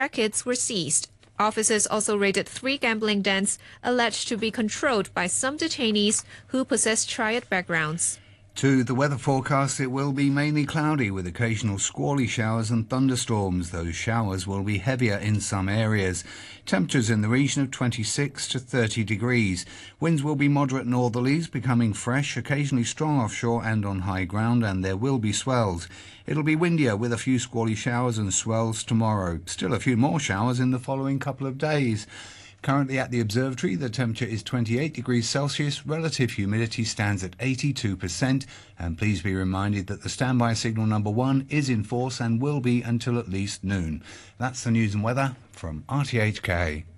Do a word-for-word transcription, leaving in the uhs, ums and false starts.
rackets were seized. Officers also raided three gambling dens alleged to be controlled by some detainees who possess triad backgrounds. To the weather forecast, it will be mainly cloudy with occasional squally showers and thunderstorms. Those showers will be heavier in some areas. Temperatures in the region of twenty-six to thirty degrees. Winds will be moderate northerlies, becoming fresh, occasionally strong offshore and on high ground, and there will be swells. It'll be windier with a few squally showers and swells tomorrow. Still a few more showers in the following couple of days. Currently at the observatory, the temperature is twenty-eight degrees Celsius, relative humidity stands at eighty-two percent, and please be reminded that the standby signal number one is in force and will be until at least noon. That's the news and weather from R T H K.